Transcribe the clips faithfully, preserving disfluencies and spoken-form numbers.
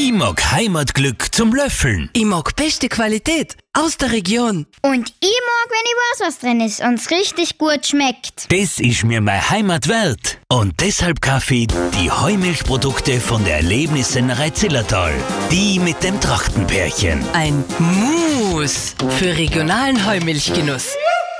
Ich mag Heimatglück zum Löffeln. Ich mag beste Qualität aus der Region. Und ich mag, wenn ich weiß, was drin ist und es richtig gut schmeckt. Das ist mir meine Heimat wert. Und deshalb kaufe ich die Heumilchprodukte von der Erlebnissennerei Zillertal. Die mit dem Trachtenpärchen. Ein Mus für regionalen Heumilchgenuss.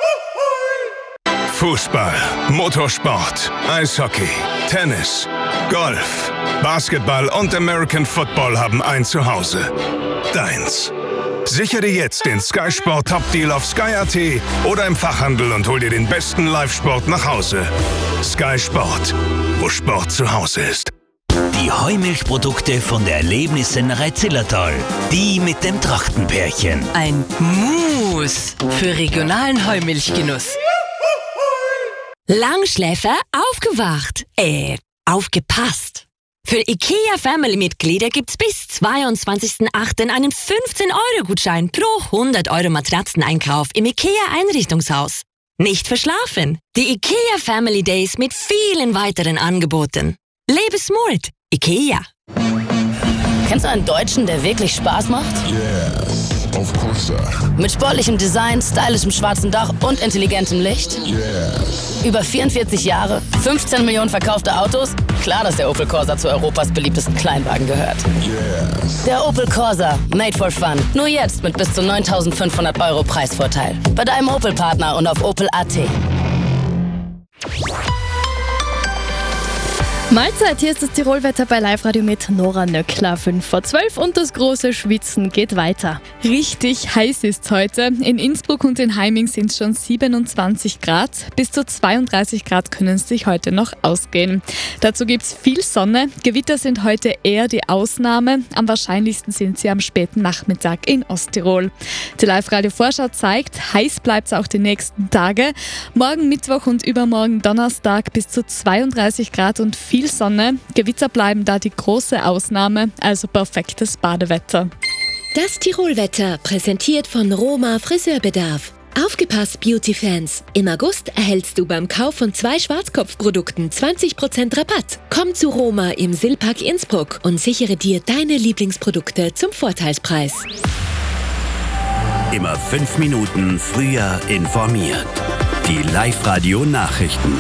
Fußball, Motorsport, Eishockey, Tennis, Golf, Basketball und American Football haben ein Zuhause. Deins. Sichere dir jetzt den Sky Sport Top Deal auf Sky Punkt at oder im Fachhandel und hol dir den besten Live-Sport nach Hause. Sky Sport, wo Sport zu Hause ist. Die Heumilchprodukte von der Erlebnissennerei Zillertal. Die mit dem Trachtenpärchen. Ein Mus für regionalen Heumilchgenuss. Langschläfer aufgewacht. Äh, aufgepasst. Für IKEA-Family-Mitglieder gibt's bis zweiundzwanzigsten achten einen fünfzehn-Euro-Gutschein pro hundert Euro Matratzeneinkauf im IKEA-Einrichtungshaus. Nicht verschlafen. Die IKEA Family Days mit vielen weiteren Angeboten. Lebe smart. IKEA. Kennst du einen Deutschen, der wirklich Spaß macht? Yes, of course. Mit sportlichem Design, stylischem schwarzen Dach und intelligentem Licht? Yes. Über vierundvierzig Jahre, fünfzehn Millionen verkaufte Autos? Klar, dass der Opel Corsa zu Europas beliebtesten Kleinwagen gehört. Yes. Der Opel Corsa, made for fun. Nur jetzt mit bis zu neuntausendfünfhundert Euro Preisvorteil. Bei deinem Opel-Partner und auf opel punkt at. Mahlzeit, hier ist das Tirolwetter bei Live-Radio mit Nora Nöckler. fünf vor zwölf und das große Schwitzen geht weiter. Richtig heiß ist heute. In Innsbruck und in Heiming sind es schon siebenundzwanzig Grad. Bis zu zweiunddreißig Grad können es sich heute noch ausgehen. Dazu gibt es viel Sonne. Gewitter sind heute eher die Ausnahme. Am wahrscheinlichsten sind sie am späten Nachmittag in Osttirol. Die Live-Radio-Vorschau zeigt, heiß bleibt es auch die nächsten Tage. Morgen Mittwoch und übermorgen Donnerstag bis zu zweiunddreißig Grad und viel Sonne. Gewitter bleiben da die große Ausnahme, also perfektes Badewetter. Das Tirolwetter, präsentiert von Roma Friseurbedarf. Aufgepasst, Beauty-Fans! Im August erhältst du beim Kauf von zwei Schwarzkopfprodukten zwanzig Prozent Rabatt. Komm zu Roma im Silpark Innsbruck und sichere dir deine Lieblingsprodukte zum Vorteilspreis. Immer fünf Minuten früher informiert. Die Live-Radio-Nachrichten.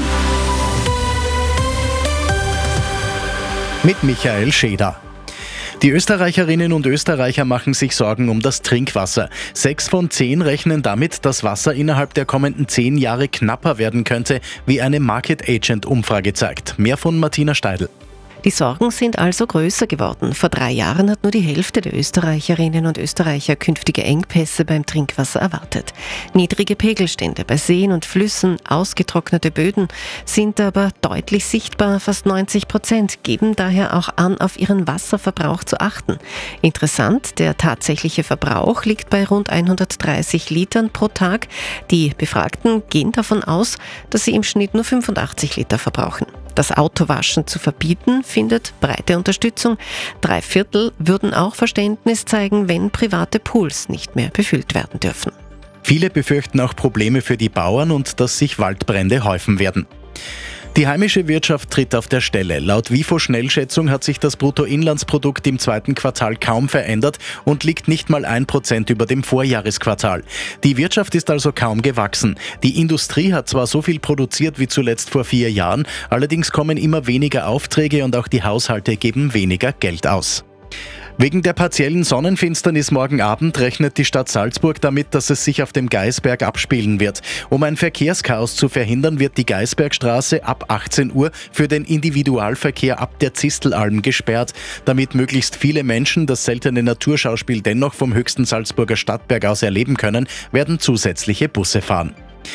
Mit Michael Scheder. Die Österreicherinnen und Österreicher machen sich Sorgen um das Trinkwasser. Sechs von zehn rechnen damit, dass Wasser innerhalb der kommenden zehn Jahre knapper werden könnte, wie eine Market Agent-Umfrage zeigt. Mehr von Martina Steidl. Die Sorgen sind also größer geworden. Vor drei Jahren hat nur die Hälfte der Österreicherinnen und Österreicher künftige Engpässe beim Trinkwasser erwartet. Niedrige Pegelstände bei Seen und Flüssen, ausgetrocknete Böden sind aber deutlich sichtbar. Fast neunzig Prozent geben daher auch an, auf ihren Wasserverbrauch zu achten. Interessant, der tatsächliche Verbrauch liegt bei rund hundertdreißig Litern pro Tag. Die Befragten gehen davon aus, dass sie im Schnitt nur fünfundachtzig Liter verbrauchen. Das Autowaschen zu verbieten, findet breite Unterstützung. Drei Viertel würden auch Verständnis zeigen, wenn private Pools nicht mehr befüllt werden dürfen. Viele befürchten auch Probleme für die Bauern und dass sich Waldbrände häufen werden. Die heimische Wirtschaft tritt auf der Stelle. Laut WIFO-Schnellschätzung hat sich das Bruttoinlandsprodukt im zweiten Quartal kaum verändert und liegt nicht mal ein Prozent über dem Vorjahresquartal. Die Wirtschaft ist also kaum gewachsen. Die Industrie hat zwar so viel produziert wie zuletzt vor vier Jahren, allerdings kommen immer weniger Aufträge und auch die Haushalte geben weniger Geld aus. Wegen der partiellen Sonnenfinsternis morgen Abend rechnet die Stadt Salzburg damit, dass es sich auf dem Gaisberg abspielen wird. Um ein Verkehrschaos zu verhindern, wird die Gaisbergstraße ab achtzehn Uhr für den Individualverkehr ab der Zistelalm gesperrt. Damit möglichst viele Menschen das seltene Naturschauspiel dennoch vom höchsten Salzburger Stadtberg aus erleben können, werden zusätzliche Busse fahren.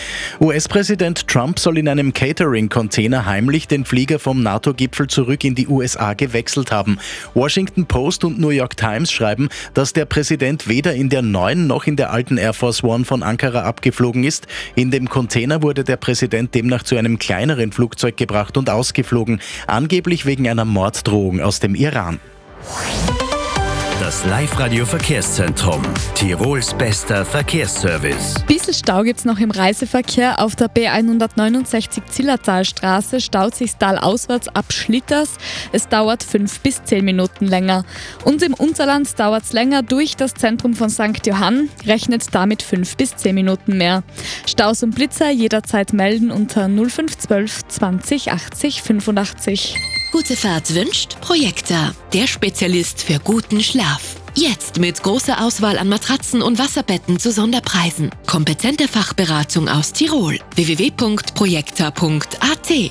U S-Präsident Trump soll in einem Catering-Container heimlich den Flieger vom NATO-Gipfel zurück in die U S A gewechselt haben. Washington Post und New York Times schreiben, dass der Präsident weder in der neuen noch in der alten Air Force One von Ankara abgeflogen ist. In dem Container wurde der Präsident demnach zu einem kleineren Flugzeug gebracht und ausgeflogen, angeblich wegen einer Morddrohung aus dem Iran. Das Live-Radio-Verkehrszentrum. Tirols bester Verkehrsservice. Bisschen Stau gibt's noch im Reiseverkehr. Auf der B hundertneunundsechzig Zillertalstraße staut sich Tal auswärts ab Schlitters. Es dauert fünf bis zehn Minuten länger. Und im Unterland dauert's länger durch das Zentrum von Sankt Johann. Rechnet damit fünf bis zehn Minuten mehr. Staus und Blitzer jederzeit melden unter null fünf eins zwei zwanzig achtzig fünfundachtzig. Gute Fahrt wünscht Projekta, der Spezialist für guten Schlaf. Jetzt mit großer Auswahl an Matratzen und Wasserbetten zu Sonderpreisen. Kompetente Fachberatung aus Tirol. w w w punkt projekta punkt a t.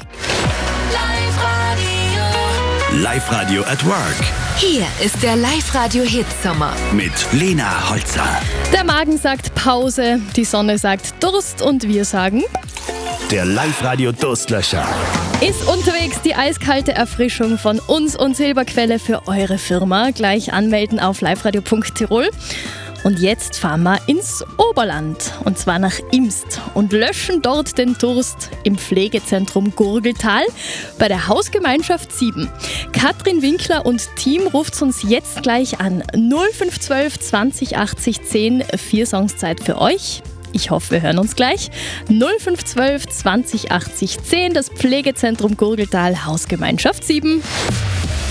Live-Radio at Work. Hier ist der Live-Radio-Hit-Sommer. Mit Lena Holzer. Der Magen sagt Pause, die Sonne sagt Durst und wir sagen... Der Live-Radio-Durstlöscher. Ist unterwegs die eiskalte Erfrischung von uns und Silberquelle für eure Firma. Gleich anmelden auf liveradio punkt tirol. Und jetzt fahren wir ins Oberland, und zwar nach Imst, und löschen dort den Durst im Pflegezentrum Gurgeltal bei der Hausgemeinschaft sieben. Katrin Winkler und Team ruft uns jetzt gleich an. null fünf eins zwei zwanzig achtzig zehn, vier Songs Zeit für euch. Ich hoffe, wir hören uns gleich. null fünf eins zwei zwanzig achtzig zehn, das Pflegezentrum Gurgeltal, Hausgemeinschaft sieben.